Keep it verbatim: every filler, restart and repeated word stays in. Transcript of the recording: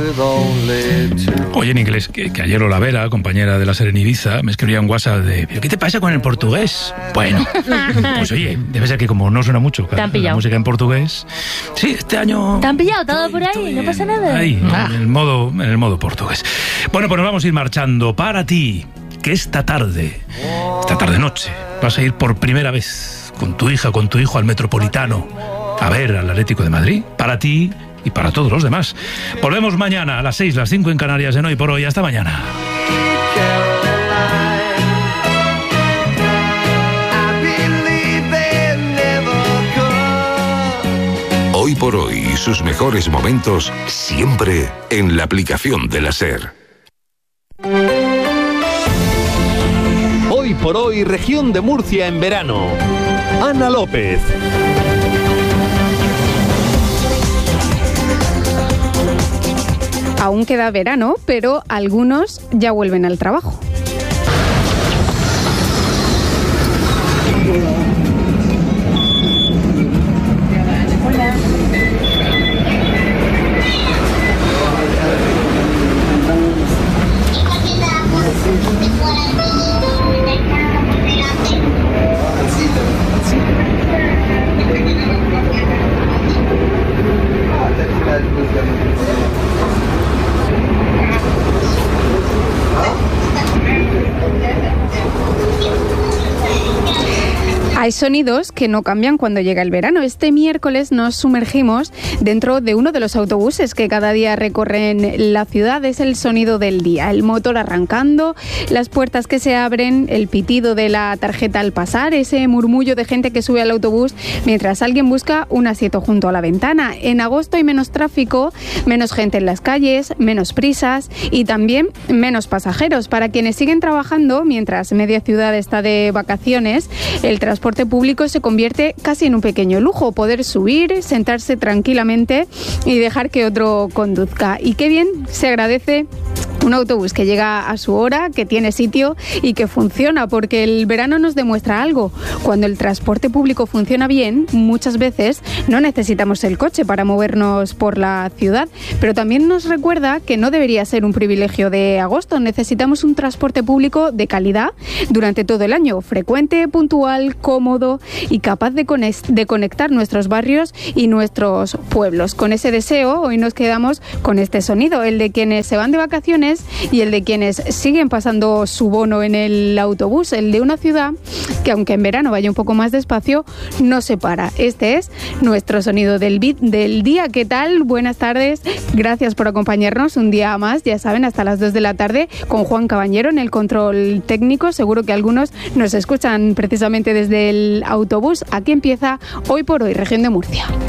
Oye, en inglés, que, que ayer Olavera, compañera de la SER en Ibiza, me escribía un WhatsApp de ¿pero qué te pasa con el portugués? Bueno, pues oye, debe ser que como no suena mucho la música en portugués. Sí, este año... ¿Te han pillado todo por ahí? ¿No pasa nada? Ahí, ah. en, el modo, en el modo portugués. Bueno, pues nos vamos a ir marchando. Para ti, que esta tarde, esta tarde-noche, vas a ir por primera vez con tu hija, con tu hijo al Metropolitano a ver al Atlético de Madrid. Para ti y para todos los demás. Volvemos mañana a las seis, las cinco en Canarias en Hoy por Hoy. Hasta mañana. Hoy por Hoy y sus mejores momentos siempre en la aplicación de la SER. Hoy por Hoy, región de Murcia en verano. Ana López. Aún queda verano, pero algunos ya vuelven al trabajo. Hay sonidos que no cambian cuando llega el verano. Este miércoles nos sumergimos dentro de uno de los autobuses que cada día recorren la ciudad. Es el sonido del día, el motor arrancando, las puertas que se abren, el pitido de la tarjeta al pasar, ese murmullo de gente que sube al autobús mientras alguien busca un asiento junto a la ventana. En agosto hay menos tráfico, menos gente en las calles, menos prisas y también menos pasajeros. Para quienes siguen trabajando mientras media ciudad está de vacaciones, el transporte público se convierte casi en un pequeño lujo, poder subir, sentarse tranquilamente y dejar que otro conduzca. Y qué bien se agradece un autobús que llega a su hora, que tiene sitio y que funciona, porque el verano nos demuestra algo. Cuando el transporte público funciona bien, muchas veces no necesitamos el coche para movernos por la ciudad, pero también nos recuerda que no debería ser un privilegio de agosto. Necesitamos un transporte público de calidad durante todo el año, frecuente, puntual, cómodo y capaz de, conex- de conectar nuestros barrios y nuestros pueblos. Con ese deseo, hoy nos quedamos con este sonido, el de quienes se van de vacaciones y el de quienes siguen pasando su bono en el autobús, el de una ciudad que, aunque en verano vaya un poco más despacio, no se para. Este es nuestro sonido del, beat del día. ¿Qué tal? Buenas tardes. Gracias por acompañarnos un día más, ya saben, hasta las dos de la tarde con Juan Cabañero en el control técnico. Seguro que algunos nos escuchan precisamente desde el autobús. Aquí empieza Hoy por Hoy, región de Murcia.